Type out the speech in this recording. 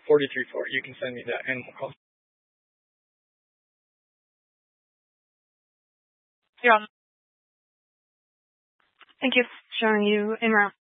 434. You can send me that animal cost. Yeah. Thank you for showing you in route.